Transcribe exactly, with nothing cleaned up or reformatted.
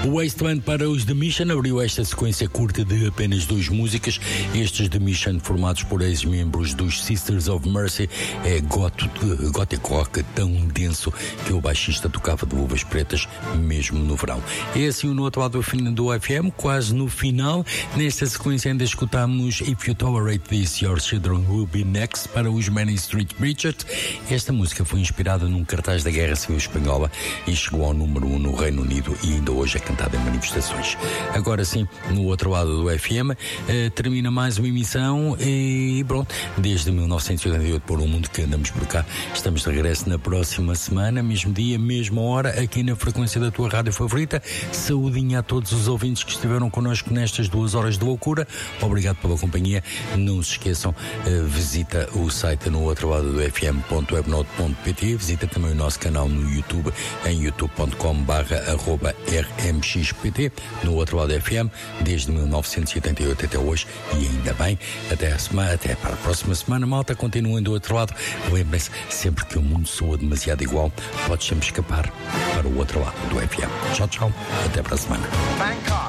O Wasteland para os The Mission abriu esta sequência curta de apenas duas músicas. Estes The Mission, formados por ex-membros dos Sisters of Mercy, é gothic rock tão denso que o baixista tocava de luvas pretas mesmo no verão. É assim o no outro lado do F M, quase no final. Nesta sequência ainda escutamos If You Tolerate This, Your Children Will Be Next para os Main Street Preachers. Esta música foi inspirada num cartaz da Guerra Civil Espanhola e chegou ao número um no Reino Unido e ainda hoje é cantada em manifestações. Agora sim, no outro lado do F M, eh, termina mais uma emissão e pronto, desde mil novecentos e oitenta e oito por um mundo que andamos por cá. Estamos de regresso na próxima semana, mesmo dia, mesma hora, aqui na frequência da tua rádio favorita. Saudinha a todos os ouvintes que estiveram connosco nestas duas horas de loucura. Obrigado pela companhia. Não se esqueçam, eh, visita o site no outro lado do f m ponto webnode ponto p t, visita também o nosso canal no YouTube em youtube ponto com barra arroba r m x p t, no outro lado do F M, desde mil novecentos e oitenta e oito até hoje, e ainda bem, até, a semana, até para a próxima semana, malta, continuem do outro lado. Lembrem-se, sempre que o mundo soa demasiado igual, podes sempre escapar para o outro lado do F M. Tchau, tchau, até para a semana.